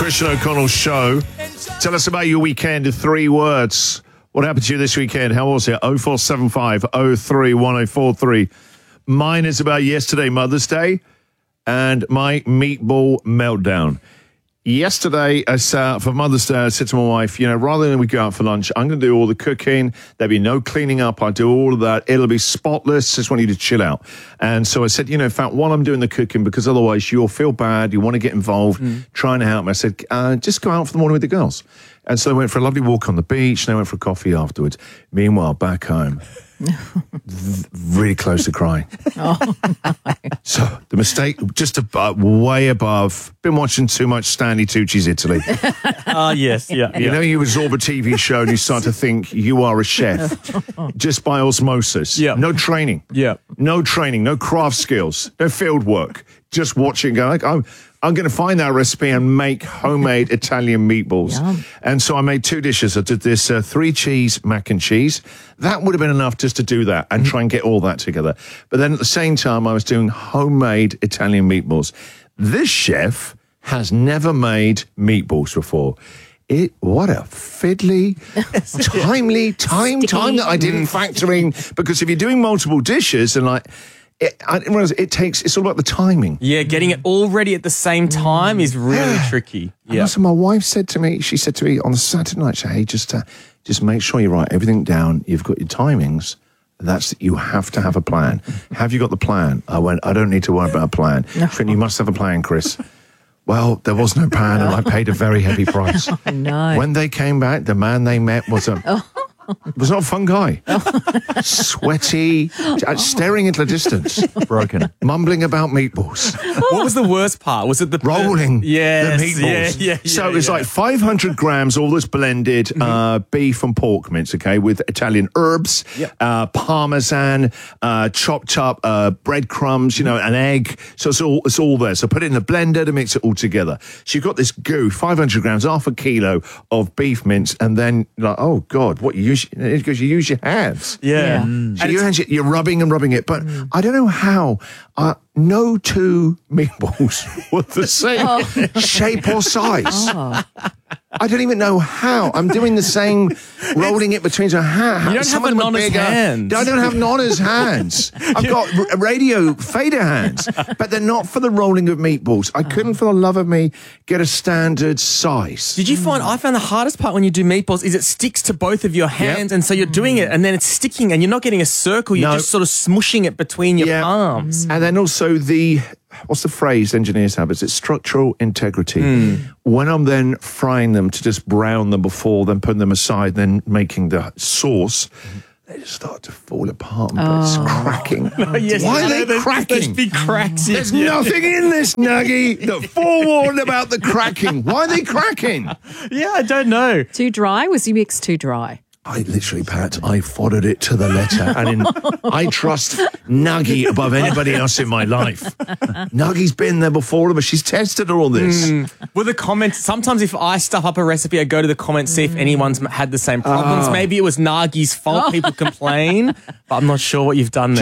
Christian O'Connell Show. Tell us about your weekend in 3 words. What happened to you this weekend? How was it? 0475 03 1043. Mine is about yesterday, Mother's Day, and my meatball meltdown. Yesterday, for Mother's Day, I said to my wife, rather than we go out for lunch, I'm going to do all the cooking. There'll be no cleaning up. I'll do all of that. It'll be spotless. Just want you to chill out. And so I said, in fact, while I'm doing the cooking, because otherwise you'll feel bad, you want to get involved, trying to help me. I said, just go out for the morning with the girls. And so I went for a lovely walk on the beach, and I went for a coffee afterwards. Meanwhile, back home, really close to crying. Oh, no. So the mistake, just way above, been watching too much Stanley Tucci's Italy. Yes, yeah. You absorb a TV show and you start to think you are a chef just by osmosis. Yeah. No training. Yeah. No training, no craft skills, no field work. Just watching, going, I'm going to find that recipe and make homemade Italian meatballs. Yum. And so I made 2 dishes. I did this 3-cheese mac and cheese. That would have been enough just to do that and try and get all that together. But then at the same time, I was doing homemade Italian meatballs. This chef has never made meatballs before. What a fiddly, timely time that I didn't factor in. Because if you're doing multiple dishes and I didn't realize it's all about the timing. Yeah, getting it all ready at the same time is really tricky. Yeah. So my wife said to me on Saturday night, hey, just make sure you write everything down. You've got your timings. You have to have a plan. Have you got the plan? I went, I don't need to worry about a plan. No. She went, you must have a plan, Chris. Well, there was no plan, and I paid a very heavy price. Oh, no. When they came back, the man they met was was not a fun guy. Sweaty, staring into the distance. Broken. Mumbling about meatballs. What was the worst part? Was it the rolling yes, the meatballs? Yeah, so it was like 500 grams, all this blended beef and pork mince, okay, with Italian herbs, parmesan, chopped up breadcrumbs, an egg. So it's all there. So put it in the blender to mix it all together. So you've got this goo, 500 grams, half a kilo of beef mince, and then oh God, what you use? Because you use your hands. Yeah. So you're rubbing and rubbing it. But I don't know how no 2 meatballs were the same shape or size. Oh. I don't even know how. I'm doing the same, rolling it between. So how? You don't have Nonna's hands. I don't have Nonna's hands. I've got radio fader hands, but they're not for the rolling of meatballs. I couldn't, for the love of me, get a standard size. Did you find, I found the hardest part when you do meatballs is it sticks to both of your hands, and so you're doing it, and then it's sticking, and you're not getting a circle, you're just sort of smushing it between your palms. And then also what's the phrase engineers have? Is it structural integrity? When I'm then frying them to just brown them before, then putting them aside, then making the sauce, they just start to fall apart, but it's cracking. Yes, why are they cracking? There's big cracks. There's nothing in this nuggie that forewarned about the cracking. Why are they cracking? Yeah, I don't know. Too dry? Was your mix too dry? I literally, Pat, I followed it to the letter. And I trust Nuggie above anybody else in my life. Nuggie's been there before, but she's tested all this. Well, the comments, sometimes if I stuff up a recipe, I go to the comments, see if anyone's had the same problems. Maybe it was Nagi's fault, people complain, but I'm not sure what you've done there.